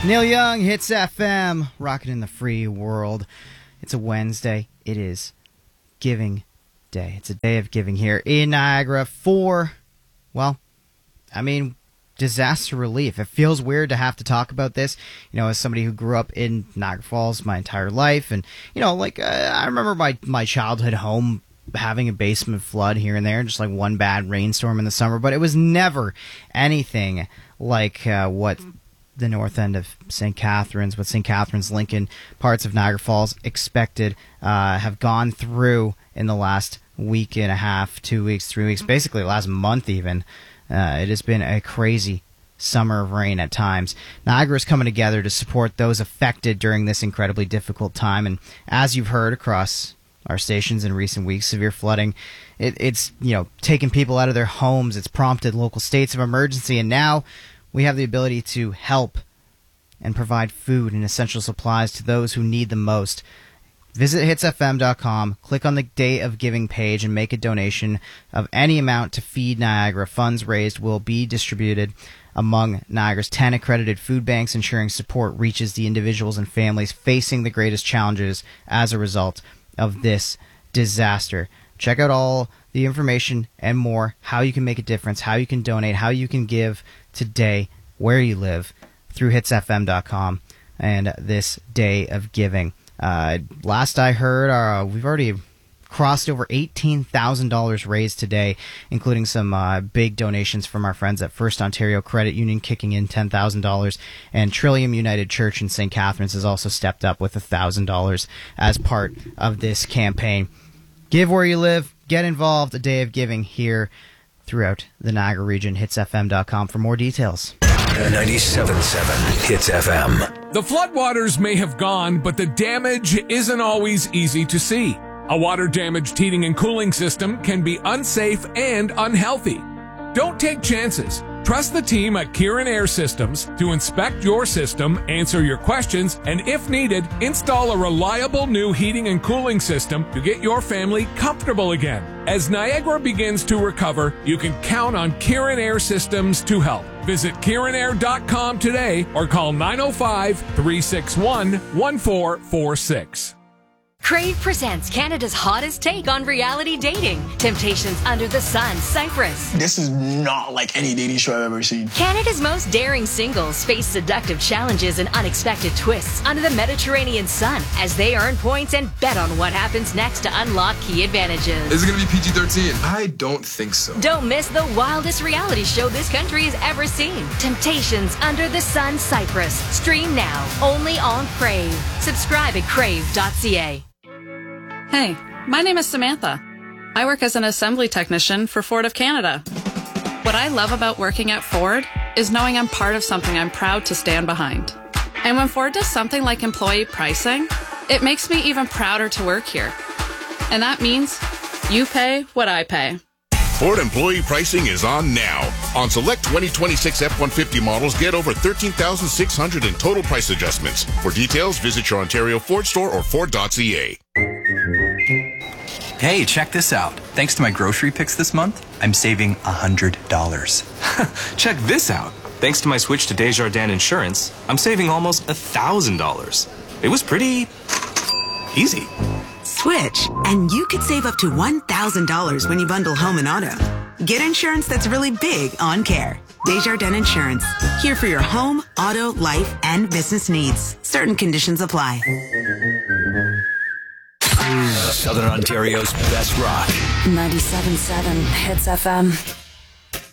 Neil Young, Hits FM, rocking in the free world. It's a Wednesday. It is Giving Day. It's a day of giving here in Niagara for, disaster relief. It feels weird to have to talk about this, as somebody who grew up in Niagara Falls my entire life. And, I remember my childhood home having a basement flood here and there, just like one bad rainstorm in the summer. But it was never anything like what the north end of St. Catharines, what St. Catharines, Lincoln, parts of Niagara Falls expected, have gone through in the last week and a half, 2 weeks, 3 weeks, basically last month even. It has been a crazy summer of rain at times. Niagara is coming together to support those affected during this incredibly difficult time. And as you've heard across our stations in recent weeks, severe flooding, it's taken people out of their homes. It's prompted local states of emergency. And now we have the ability to help and provide food and essential supplies to those who need them most. Visit hitsfm.com, click on the Day of Giving page, and make a donation of any amount to Feed Niagara. Funds raised will be distributed among Niagara's 10 accredited food banks, ensuring support reaches the individuals and families facing the greatest challenges as a result of this disaster. Check out all the information and more, how you can make a difference, how you can donate, how you can give today, where you live, through hitsfm.com and this Day of Giving. Last I heard, we've already crossed over $18,000 raised today, including some big donations from our friends at First Ontario Credit Union kicking in $10,000, and Trillium United Church in St. Catharines has also stepped up with $1,000 as part of this campaign. Give where you live, get involved, a Day of Giving here throughout the Niagara region. Hitsfm.com for more details. 97.7 Hits FM. The floodwaters may have gone, but the damage isn't always easy to see. A water-damaged heating and cooling system can be unsafe and unhealthy. Don't take chances. Trust the team at Kieran Air Systems to inspect your system, answer your questions, and if needed, install a reliable new heating and cooling system to get your family comfortable again. As Niagara begins to recover, you can count on Kieran Air Systems to help. Visit KieranAir.com today or call 905-361-1446. Crave presents Canada's hottest take on reality dating. Temptations Under the Sun, Cyprus. This is not like any dating show I've ever seen. Canada's most daring singles face seductive challenges and unexpected twists under the Mediterranean sun as they earn points and bet on what happens next to unlock key advantages. Is it going to be PG-13? I don't think so. Don't miss the wildest reality show this country has ever seen. Temptations Under the Sun, Cyprus. Stream now, only on Crave. Subscribe at crave.ca. Hey, my name is Samantha. I work as an assembly technician for Ford of Canada. What I love about working at Ford is knowing I'm part of something I'm proud to stand behind. And when Ford does something like employee pricing, it makes me even prouder to work here. And that means you pay what I pay. Ford employee pricing is on now. On select 2026 F-150 models, get over $13,600 in total price adjustments. For details, visit your Ontario Ford store or Ford.ca. Hey, check this out. Thanks to my grocery picks this month, I'm saving $100. Check this out. Thanks to my switch to Desjardins Insurance, I'm saving almost $1,000. It was pretty easy. Switch, and you could save up to $1,000 when you bundle home and auto. Get insurance that's really big on care. Desjardins Insurance. Here for your home, auto, life, and business needs. Certain conditions apply. Southern Ontario's best rock. 97.7 Hits FM.